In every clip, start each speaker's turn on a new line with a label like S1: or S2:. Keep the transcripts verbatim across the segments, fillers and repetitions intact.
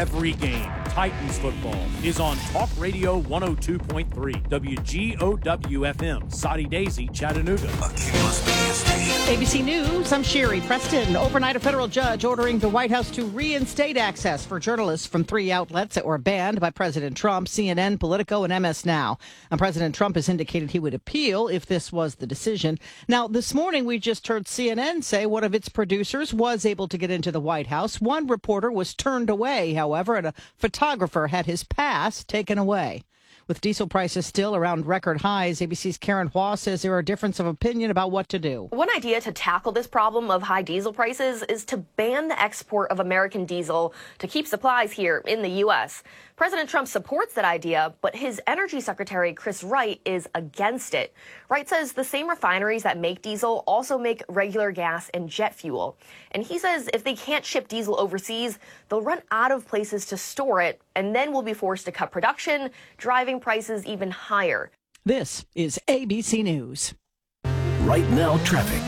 S1: every game. Titans football is on Talk Radio one oh two point three, W G O W F M, Soddy Daisy, Chattanooga.
S2: A B C News, I'm Sherry Preston. Overnight, a federal judge ordering the White House to reinstate access for journalists from three outlets that were banned by President Trump, C N N, Politico, and M S Now. And President Trump has indicated he would appeal if this was the decision. Now, this morning, we just heard C N N say one of its producers was able to get into the White House. One reporter was turned away, however, and a photographer had his pass taken away. With diesel prices still around record highs, A B C's Karen Hua says there are differences of opinion about what to do.
S3: One idea to tackle this problem of high diesel prices is to ban the export of American diesel to keep supplies here in the U S. President Trump supports that idea, but his Energy Secretary, Chris Wright, is against it. Wright says the same refineries that make diesel also make regular gas and jet fuel. And he says if they can't ship diesel overseas, they'll run out of places to store it, and then we'll be forced to cut production, driving prices even higher.
S2: This is A B C News.
S4: Right now, traffic.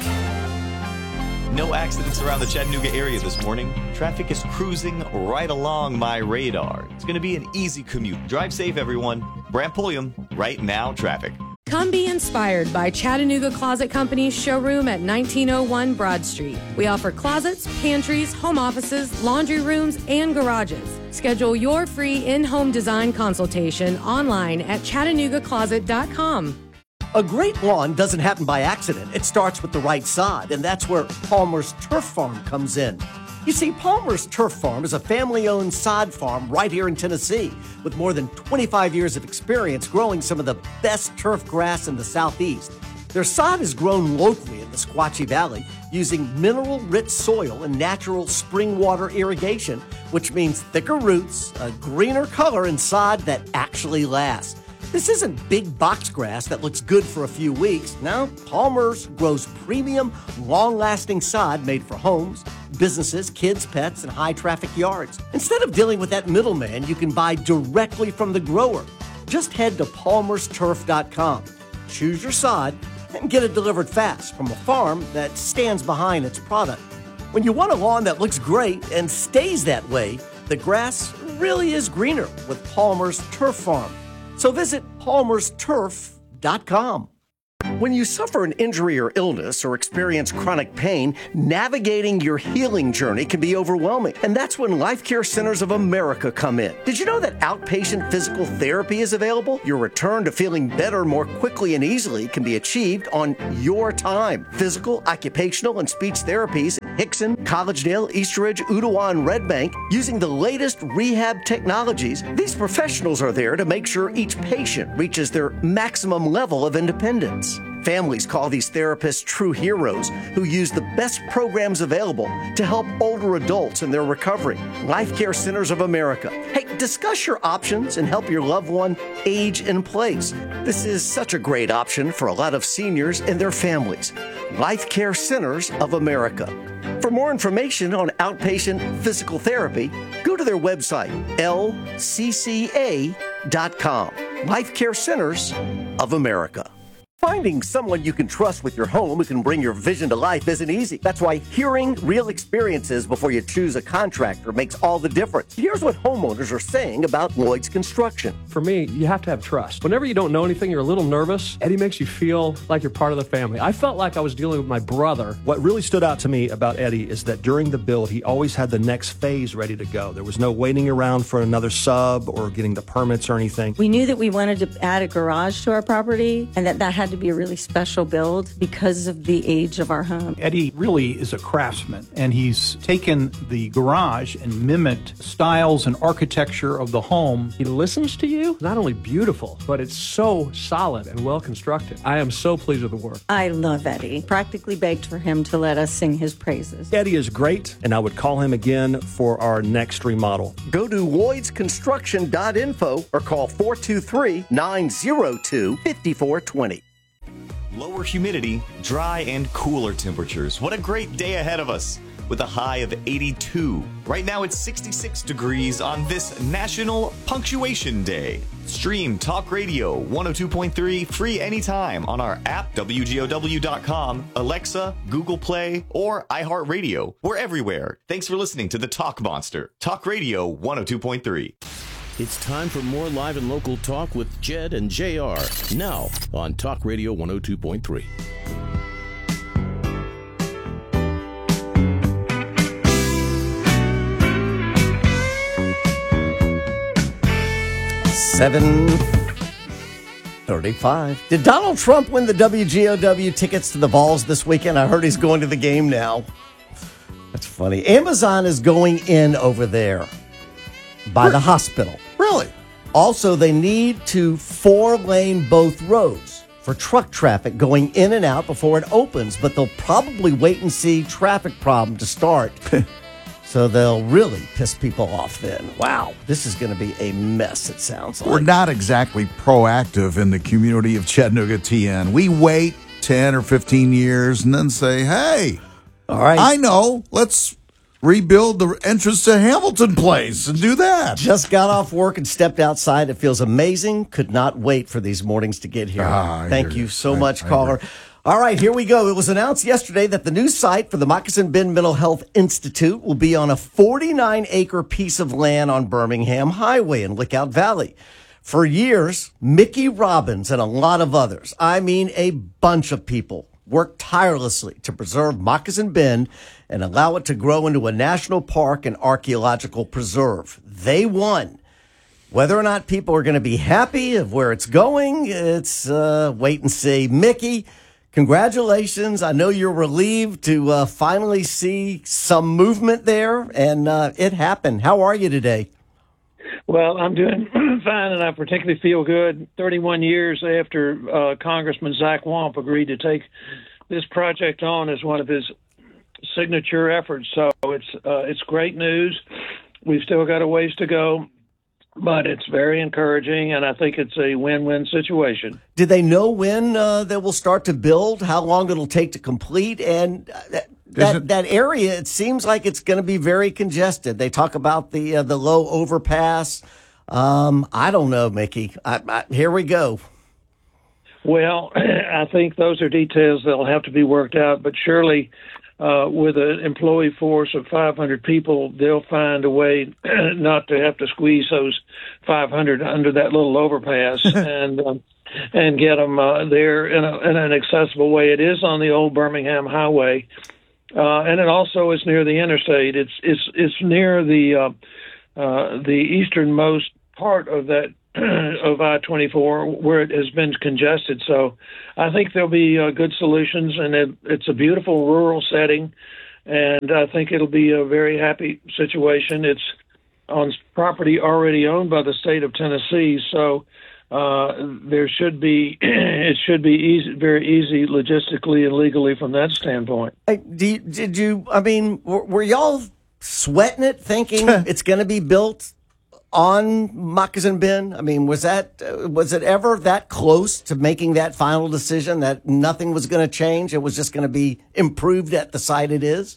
S5: No accidents around the Chattanooga area this morning. Traffic is cruising right along my radar. It's going to be an easy commute. Drive safe, everyone. Brant Pulliam, Right Now Traffic.
S6: Come be inspired by Chattanooga Closet Company's showroom at nineteen oh one Broad Street. We offer closets, pantries, home offices, laundry rooms, and garages. Schedule your free in-home design consultation online at chattanooga closet dot com.
S7: A great lawn doesn't happen by accident. It starts with the right sod, and that's where Palmer's Turf Farm comes in. You see, Palmer's Turf Farm is a family-owned sod farm right here in Tennessee with more than twenty-five years of experience growing some of the best turf grass in the Southeast. Their sod is grown locally in the Squatchy Valley using mineral-rich soil and natural spring water irrigation, which means thicker roots, a greener color, and sod that actually lasts. This isn't big box grass that looks good for a few weeks. No, Palmer's grows premium, long-lasting sod made for homes, businesses, kids, pets, and high-traffic yards. Instead of dealing with that middleman, you can buy directly from the grower. Just head to palmers turf dot com, choose your sod, and get it delivered fast from a farm that stands behind its product. When you want a lawn that looks great and stays that way, the grass really is greener with Palmer's Turf Farm. So visit palmers turf dot com. When you suffer an injury or illness or experience chronic pain, navigating your healing journey can be overwhelming. And that's when Life Care Centers of America come in. Did you know that outpatient physical therapy is available? Your return to feeling better more quickly and easily can be achieved on your time. Physical, occupational, and speech therapies in Hickson, Collegedale, Eastridge, Ooltewah, and Red Bank using the latest rehab technologies. These professionals are there to make sure each patient reaches their maximum level of independence. Families call these therapists true heroes who use the best programs available to help older adults in their recovery. Life Care Centers of America. Hey, discuss your options and help your loved one age in place. This is such a great option for a lot of seniors and their families. Life Care Centers of America. For more information on outpatient physical therapy, go to their website, L C C A dot com. Life Care Centers of America. Finding someone you can trust with your home who can bring your vision to life isn't easy. That's why hearing real experiences before you choose a contractor makes all the difference. Here's what homeowners are saying about Lloyd's Construction.
S8: For me, you have to have trust. Whenever you don't know anything, you're a little nervous. Eddie makes you feel like you're part of the family. I felt like I was dealing with my brother.
S9: What really stood out to me about Eddie is that during the build, he always had the next phase ready to go. There was no waiting around for another sub or getting the permits or anything.
S10: We knew that we wanted to add a garage to our property and that that had to be a really special build because of the age of our home.
S11: Eddie really is a craftsman, and he's taken the garage and mimicked styles and architecture of the home.
S8: He listens to you. Not only beautiful, but it's so solid and well constructed. I am so pleased with the work.
S10: I love Eddie. Practically begged for him to let us sing his praises.
S9: Eddie is great, and I would call him again for our next remodel.
S7: Go to lloyds construction dot info or call four two three, nine zero two, five four two zero.
S5: Lower humidity, dry and cooler temperatures. What a great day ahead of us. with a high of eighty-two. Right now it's sixty-six degrees on this National Punctuation Day. Stream Talk Radio one oh two point three free anytime on our app, W G O W dot com, Alexa, Google Play, or iHeartRadio. We're everywhere. Thanks for listening to the Talk Monster. Talk Radio one oh two point three.
S4: It's time for more live and local talk with Jed and J R. Now on Talk Radio one oh two point three.
S7: seven thirty-five. Did Donald Trump win the W G O W tickets to the Vols this weekend? I heard he's going to the game now. That's funny. Amazon is going in over there by the hospital.
S12: Really?
S7: Also, they need to four-lane both roads for truck traffic going in and out before it opens, but they'll probably wait and see traffic problem to start. So they'll really piss people off then. Wow, this is going to be a mess, it sounds like.
S12: We're not exactly proactive in the community of Chattanooga T N. We wait ten or fifteen years and then say, hey,
S7: all right,
S12: I know, let's rebuild the entrance to Hamilton Place and do that.
S7: Just got off work and stepped outside. It feels amazing. Could not wait for these mornings to get here.
S12: Ah,
S7: Thank you
S12: you.
S7: so
S12: I,
S7: much,
S12: I
S7: caller.
S12: agree.
S7: All right, here we go. It was announced yesterday that the new site for the Moccasin Bend Mental Health Institute will be on a forty-nine acre piece of land on Birmingham Highway in Lookout Valley. For years, Mickey Robbins and a lot of others, I mean a bunch of people, worked tirelessly to preserve Moccasin Bend and allow it to grow into a national park and archaeological preserve. They won. Whether or not people are going to be happy of where it's going, it's uh, wait and see. Mickey, congratulations. I know you're relieved to uh, finally see some movement there, and uh, it happened. How are you today?
S13: Well, I'm doing fine, and I particularly feel good. thirty-one years after uh, Congressman Zach Wamp agreed to take this project on as one of his signature efforts. So it's uh, it's great news. We've still got a ways to go, but it's very encouraging, and I think it's a win-win situation.
S7: Did they know when uh, they will start to build, how long it'll take to complete? And that that, that area, it seems like it's going to be very congested. They talk about the uh, the low overpass. Um, I don't know, Mickey. I, I, here we go.
S13: Well, I think those are details that'll have to be worked out, but surely uh, with an employee force of five hundred people, they'll find a way not to have to squeeze those five hundred under that little overpass and um, and get them uh, there in, a, in an accessible way. It is on the old Birmingham Highway, uh, and it also is near the interstate. It's it's it's near the uh, uh, the easternmost part of that of I twenty-four where it has been congested. So I think there'll be uh, good solutions, and it, it's a beautiful rural setting, and I think it'll be a very happy situation. It's on property already owned by the state of Tennessee, so uh, there should be it should be easy, very easy logistically and legally from that standpoint.
S7: Hey, do you, did you, I mean, were, were y'all sweating it, thinking it's going to be built on Moccasin Bend? I mean, was that uh, was it ever that close to making that final decision that nothing was going to change? It was just going to be improved at the site it is?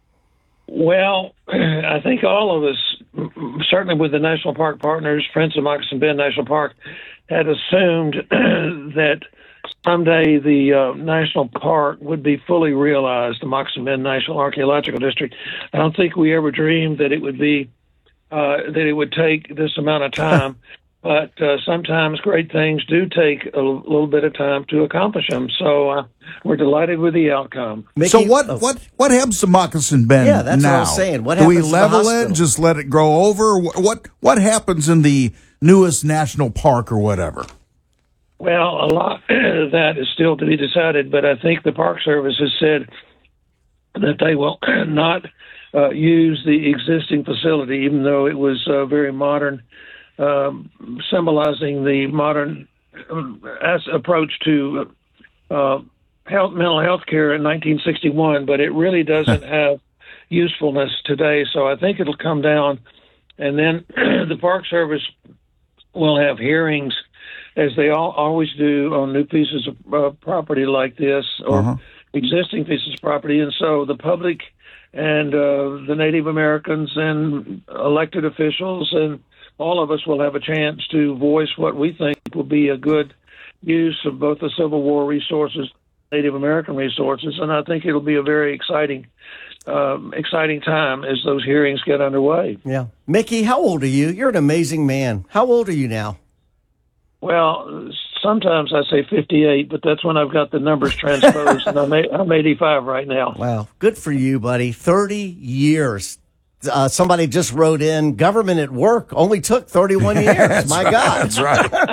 S13: Well, I think all of us, certainly with the National Park Partners, Friends of Moccasin Bend National Park, had assumed that someday the uh, national park would be fully realized, the Moccasin Bend National Archaeological District. I don't think we ever dreamed that it would be Uh, that it would take this amount of time, but uh, sometimes great things do take a l- little bit of time to accomplish them. So uh, we're delighted with the outcome.
S12: Mickey, so what, what what happens to Moccasin Bend now?
S7: Yeah, that's
S12: now?
S7: what I was saying. What
S12: do we
S7: happens to the
S12: level it
S7: hospital?
S12: and just let it grow over? What, what what happens in the newest national park or whatever?
S13: Well, a lot of that is still to be decided, but I think the Park Service has said that they will not Uh, use the existing facility, even though it was uh, very modern, um, symbolizing the modern uh, as approach to uh, health, mental health care in nineteen sixty-one, but it really doesn't have usefulness today. So I think it'll come down, and then the Park Service will have hearings, as they all, always do on new pieces of uh, property like this, or uh-huh. existing pieces of property. And so the public and uh, the Native Americans and elected officials and all of us will have a chance to voice what we think will be a good use of both the Civil War resources, Native American resources, and I think it'll be a very exciting, um, exciting time as those hearings get underway.
S7: Yeah. Mickey, how old are you? You're an amazing man. How old are you now?
S13: Well, sometimes I say fifty-eight, but that's when I've got the numbers transposed, and I'm, I'm eighty-five right now.
S7: Wow. Good for you, buddy. thirty years. Uh, somebody just wrote in, government at work only took thirty-one years. My
S12: right.
S7: God.
S12: That's right.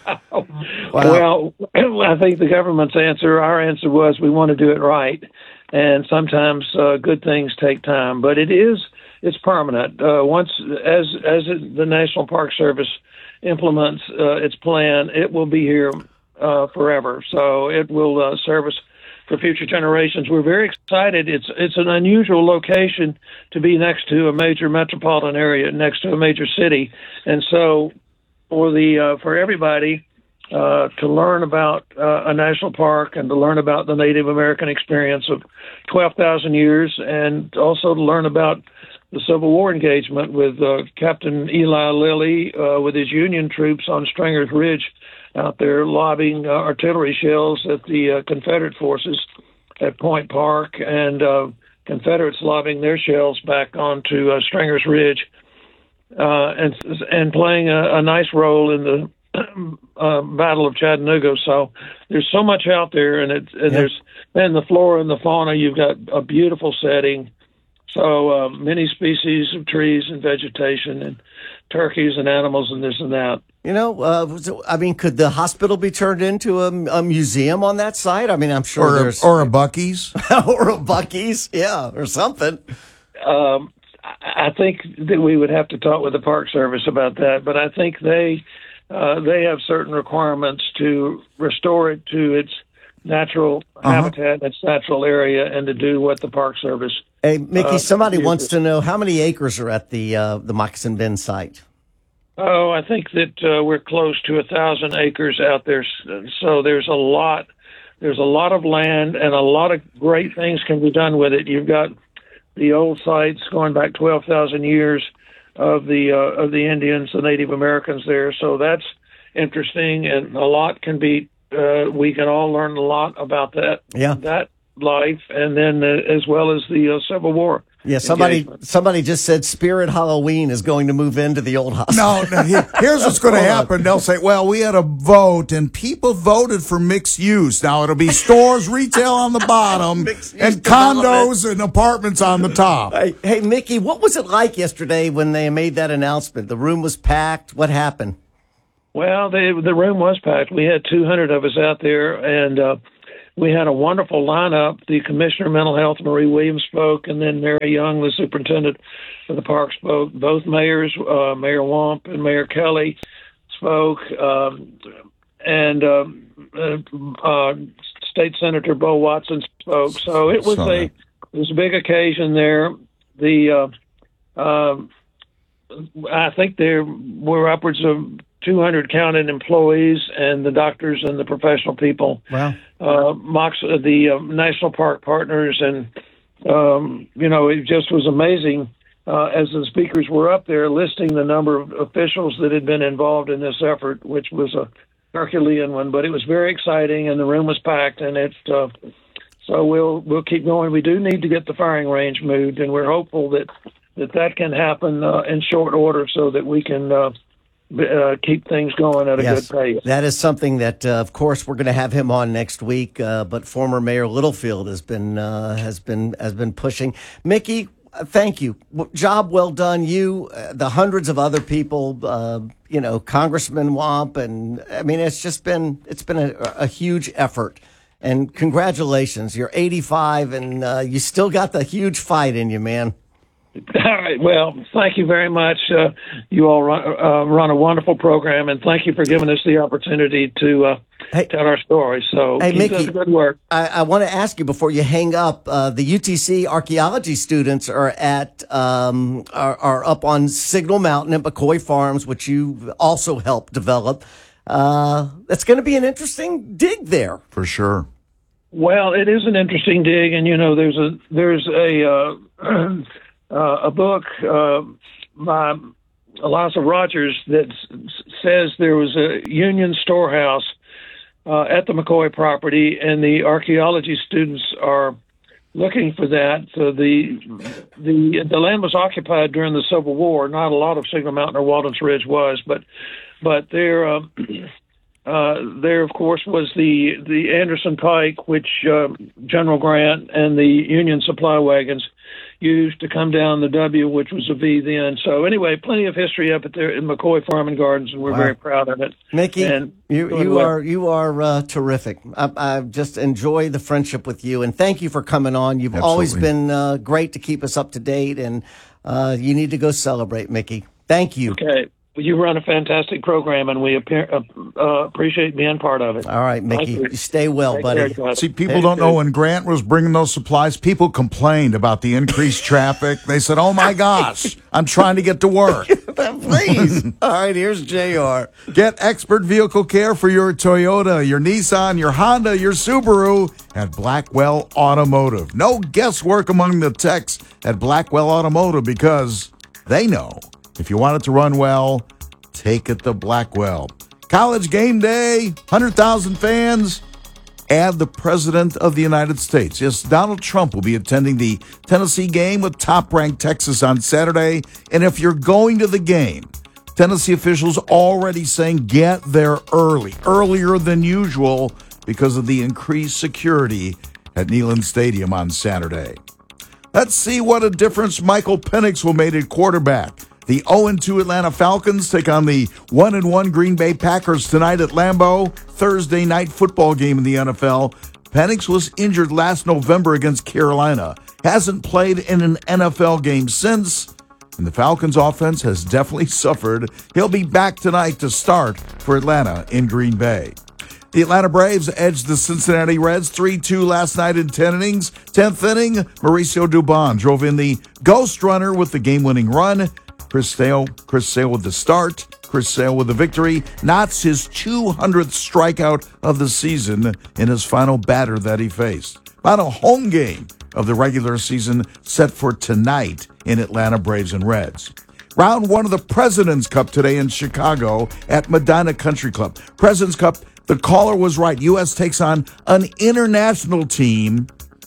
S13: Wow. Well, I think the government's answer, our answer was we want to do it right. And sometimes uh, good things take time, but it is, it's permanent. Uh, once, as, as it, the National Park Service implements uh, its plan, it will be here uh, forever. So it will uh, serve us for future generations. We're very excited. It's it's an unusual location to be next to a major metropolitan area, next to a major city, and so for the uh, for everybody uh, to learn about uh, a national park and to learn about the Native American experience of twelve thousand years, and also to learn about the Civil War engagement with uh, Captain Eli Lilly uh, with his Union troops on Stringer's Ridge out there lobbing uh, artillery shells at the uh, Confederate forces at Point Park, and uh, Confederates lobbing their shells back onto uh, Stringer's Ridge, uh, and and playing a, a nice role in the uh, Battle of Chattanooga. So there's so much out there, and, it, and yeah. there's and the flora and the fauna. You've got a beautiful setting. So uh, many species of trees and vegetation and turkeys and animals and this and that.
S7: You know, uh, I mean, could the hospital be turned into a, a museum on that site? I mean, I'm sure
S12: or
S7: there's...
S12: A, or a Buc-ee's.
S7: or a Buc-ee's, yeah, or something.
S13: Um, I think that we would have to talk with the Park Service about that, but I think they uh, they have certain requirements to restore it to its natural uh-huh. habitat, its natural area, and to do what the Park Service...
S7: Hey, Mickey,
S13: uh,
S7: somebody
S13: uses.
S7: wants to know how many acres are at the uh, the Moccasin Bend site?
S13: Oh, I think that uh, we're close to a thousand acres out there. So there's a lot, there's a lot of land, and a lot of great things can be done with it. You've got the old sites going back twelve thousand years of the uh, of the Indians, the Native Americans there. So that's interesting, and a lot can be. Uh, we can all learn a lot about that.
S7: Yeah.
S13: That life, and then uh, as well as the uh, Civil War.
S7: Yeah, somebody
S13: engagement.
S7: somebody just said Spirit Halloween is going to move into the old hospital.
S12: No, no here, here's what's going to happen. They'll say, well, we had a vote, and people voted for mixed use. Now, it'll be stores, retail on the bottom, and condos and apartments on the top.
S7: Hey, hey, Mickey, what was it like yesterday when they made that announcement? The room was packed. What happened?
S13: Well, they, the room was packed. We had two hundred of us out there, and uh, we had a wonderful lineup. The Commissioner of Mental Health, Marie Williams, spoke, and then Mary Young, the superintendent of the park, spoke. Both mayors, uh, Mayor Wamp and Mayor Kelly, spoke, um, and uh, uh, State Senator Bo Watson spoke. So it was a it was a big occasion there. The uh, uh, I think there were upwards of two hundred counted employees and the doctors and the professional people.
S7: Wow.
S13: Uh, Mox, uh, the uh, National Park Partners, and, um, you know, it just was amazing uh, as the speakers were up there listing the number of officials that had been involved in this effort, which was a Herculean one, but it was very exciting, and the room was packed, and it, uh, so we'll, we'll keep going. We do need to get the firing range moved, and we're hopeful that that, that can happen uh, in short order so that we can uh, Uh, keep things going at a
S7: yes,
S13: good pace.
S7: That is something that, uh, of course, we're going to have him on next week. Uh, but former Mayor Littlefield has been uh, has been has been pushing. Mickey, uh, thank you. Job well done. You, uh, the hundreds of other people, uh, you know, Congressman Wamp, and I mean, it's just been it's been a, a huge effort. And congratulations, you're eighty-five, and uh, you still got the huge fight in you, man.
S13: All right. Well, thank you very much. Uh, you all run, uh, run a wonderful program, and thank you for giving us the opportunity to uh, hey, tell our story. So
S7: hey,
S13: keep
S7: Mickey,
S13: up the good work.
S7: I, I want to ask you before you hang up. Uh, the U T C archaeology students are at um, are, are up on Signal Mountain at McCoy Farms, which you also helped develop. Uh, that's going to be an interesting dig there
S12: for sure.
S13: Well, it is an interesting dig, and you know, there's a there's a uh, uh, a book uh, by Eliza Rogers that s- says there was a Union storehouse uh, at the McCoy property, and the archaeology students are looking for that. So the the the land was occupied during the Civil War. Not a lot of Signal Mountain or Walden's Ridge was, but but there uh, uh, there of course was the the Anderson Pike, which uh, General Grant and the Union supply wagons used to come down the W, which was a V then. So anyway, plenty of history up at there in McCoy Farm and Gardens, and we're
S7: Wow.
S13: very proud of it.
S7: Mickey,
S13: and
S7: you
S13: doing
S7: you
S13: well.
S7: are you are uh, terrific. I, I just enjoy the friendship with you, and thank you for coming on. You've always
S12: Absolutely.
S7: been uh, great to keep us up to date, and uh, you need to go celebrate, Mickey. Thank you.
S13: Okay. Well, you run a fantastic program, and we appear, uh, uh, appreciate being part of it.
S7: All right, Mickey.
S13: Thank you.
S7: You stay well,
S13: Take
S7: buddy.
S13: care, guys.
S12: See, people don't know when Grant was bringing those supplies, people complained about the increased traffic. They said, oh, my gosh, I'm trying to get to work.
S7: Please. All right, here's J R.
S12: Get expert vehicle care for your Toyota, your Nissan, your Honda, your Subaru at Blackwell Automotive. No guesswork among the techs at Blackwell Automotive because they know if you want it to run well, take it to Blackwell. College game day, one hundred thousand fans. Add the President of the United States. Yes, Donald Trump will be attending the Tennessee game with top-ranked Texas on Saturday. And if you're going to the game, Tennessee officials already saying get there early, earlier than usual because of the increased security at Neyland Stadium on Saturday. Let's see what a difference Michael Penix will make at quarterback. The oh and two Atlanta Falcons take on the one and one Green Bay Packers tonight at Lambeau. Thursday night football game in the N F L. Penix was injured last November against Carolina. Hasn't played in an N F L game since. And the Falcons offense has definitely suffered. He'll be back tonight to start for Atlanta in Green Bay. The Atlanta Braves edged the Cincinnati Reds three two last night in ten innings. tenth inning, Mauricio Dubon drove in the ghost runner with the game-winning run. Chris Sale, Chris Sale with the start. Chris Sale with the victory. Knott's his two hundredth strikeout of the season in his final batter that he faced. Final home game of the regular season set for tonight in Atlanta Braves and Reds. Round one of the President's Cup today in Chicago at Medina Country Club. President's Cup, the caller was right. U S takes on an international team,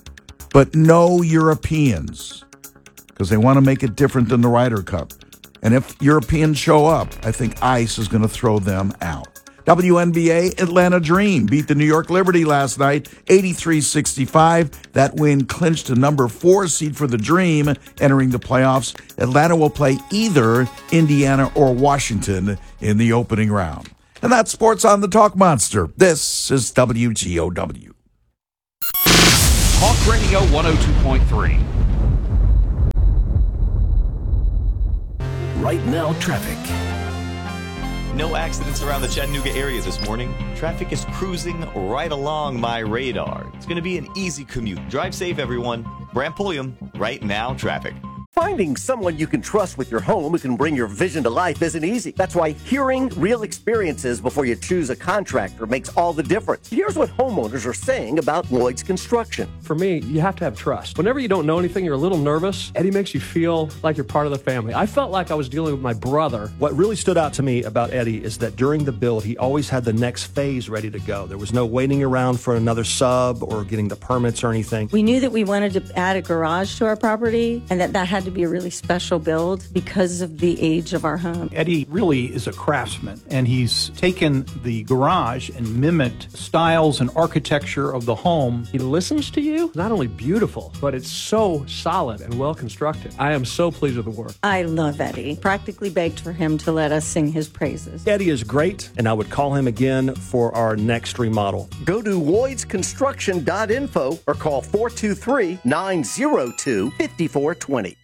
S12: but no Europeans because they want to make it different than the Ryder Cup. And if Europeans show up, I think ICE is going to throw them out. W N B A, Atlanta Dream beat the New York Liberty last night, eighty-three sixty-five. That win clinched a number four seed for the Dream entering the playoffs. Atlanta will play either Indiana or Washington in the opening round. And that's Sports on the Talk Monster. This is W G O W.
S1: Talk Radio one oh two point three.
S4: Right now, traffic.
S5: No accidents around the Chattanooga area this morning. Traffic is cruising right along my radar. It's going to be an easy commute. Drive safe, everyone. Brant Pulliam, Right Now Traffic.
S7: Finding someone you can trust with your home who can bring your vision to life isn't easy. That's why hearing real experiences before you choose a contractor makes all the difference. Here's what homeowners are saying about Lloyd's Construction.
S8: For me, you have to have trust. Whenever you don't know anything, you're a little nervous. Eddie makes you feel like you're part of the family. I felt like I was dealing with my brother.
S9: What really stood out to me about Eddie is that during the build, he always had the next phase ready to go. There was no waiting around for another sub or getting the permits or anything.
S10: We knew that we wanted to add a garage to our property and that that had to be a really special build because of the age of our home.
S11: Eddie really is a craftsman, and he's taken the garage and mimicked styles and architecture of the home.
S8: He listens to you. Not only beautiful, but it's so solid and well constructed. I am so pleased with the work.
S10: I love Eddie. Practically begged for him to let us sing his praises.
S9: Eddie is great, and I would call him again for our next remodel.
S7: Go to lloyds construction dot info or call four two three, nine zero two, five four two zero.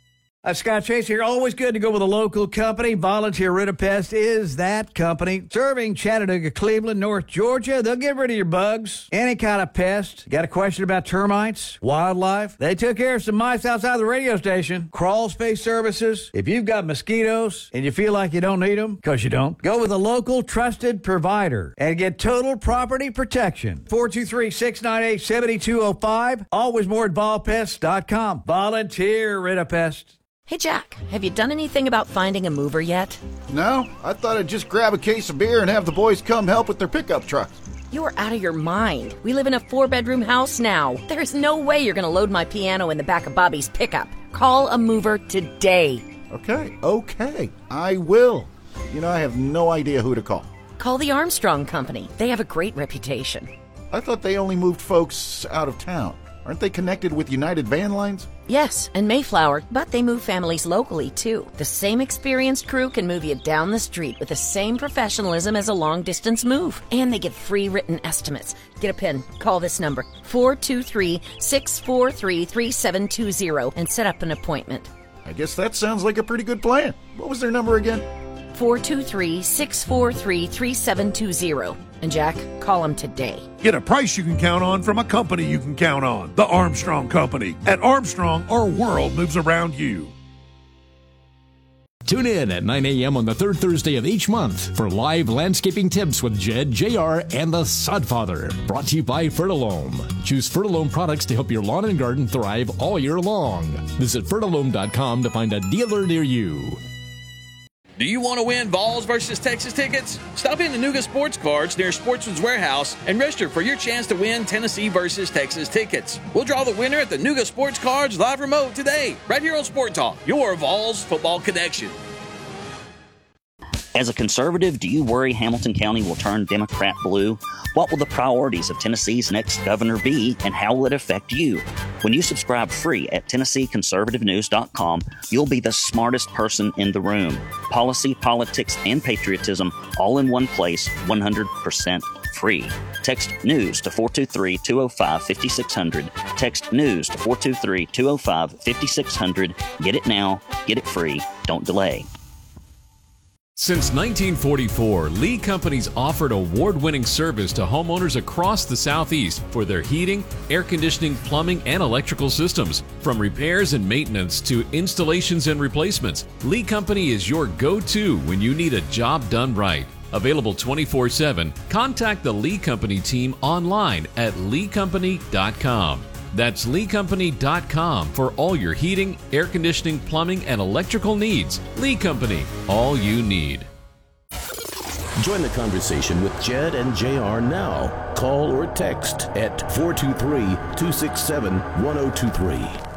S14: Uh, Scott Chase here. Always good to go with a local company. Volunteer Ritapest is that company. Serving Chattanooga, Cleveland, North Georgia. They'll get rid of your bugs. Any kind of pest. Got a question about termites? Wildlife? They took care of some mice outside the radio station. Crawl space services. If you've got mosquitoes and you feel like you don't need them, because you don't, go with a local trusted provider and get total property protection. four two three, six nine eight, seven two zero five. Always more at vol pest dot com. Volunteer Ritapest.
S15: Hey, Jack, have you done anything about finding a mover yet?
S16: No, I thought I'd just grab a case of beer and have the boys come help with their pickup trucks.
S15: You're out of your mind. We live in a four-bedroom house now. There's no way you're going to load my piano in the back of Bobby's pickup. Call a mover today.
S16: Okay, okay, I will. You know, I have no idea who to call.
S15: Call the Armstrong Company. They have a great reputation.
S16: I thought they only moved folks out of town. Aren't they connected with United Van Lines?
S15: Yes, and Mayflower, but they move families locally, too. The same experienced crew can move you down the street with the same professionalism as a long-distance move. And they give free written estimates. Get a pen. Call this number, four two three, six four three, three seven two zero, and set up an appointment.
S16: I guess that sounds like a pretty good plan. What was their number again?
S15: four two three, six four three, three seven two zero. And Jack, call them today.
S17: Get a price you can count on from a company you can count on. The Armstrong Company. At Armstrong, our world moves around you.
S18: Tune in at nine a.m. on the third Thursday of each month for live landscaping tips with Jed, J R, and the Sodfather. Brought to you by Fertilome. Choose Fertilome products to help your lawn and garden thrive all year long. Visit Fertilome dot com to find a dealer near you.
S19: Do you want to win Vols versus Texas tickets? Stop in to Nuga Sports Cards near Sportsman's Warehouse and register for your chance to win Tennessee versus Texas tickets. We'll draw the winner at the Nuga Sports Cards live remote today, right here on Sport Talk, your Vols football connection.
S20: As a conservative, do you worry Hamilton County will turn Democrat blue? What will the priorities of Tennessee's next governor be, and how will it affect you? When you subscribe free at Tennessee Conservative News dot com, you'll be the smartest person in the room. Policy, politics, and patriotism all in one place, one hundred percent free. Text NEWS to four two three, two oh five, five six zero zero. Text NEWS to four two three, two oh five, five six zero zero. Get it now. Get it free. Don't delay.
S21: Since nineteen forty-four, Lee Companies offered award-winning service to homeowners across the Southeast for their heating, air conditioning, plumbing, and electrical systems. From repairs and maintenance to installations and replacements, Lee Company is your go-to when you need a job done right. Available twenty-four seven, contact the Lee Company team online at lee company dot com. That's lee company dot com for all your heating, air conditioning, plumbing, and electrical needs. Lee Company, all you need.
S4: Join the conversation with Jed and J R now. Call or text at four two three, two six seven, one oh two three.